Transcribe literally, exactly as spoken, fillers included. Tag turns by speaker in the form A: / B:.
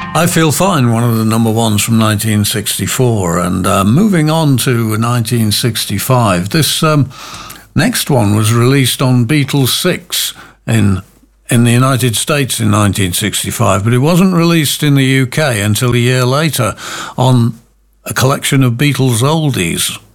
A: I Feel Fine, one of the number ones from nineteen sixty-four. And uh, moving on to nineteen sixty-five, this um, next one was released on Beatles six in in the United States in nineteen sixty-five, but it wasn't released in the U K until a year later on a collection of Beatles oldies.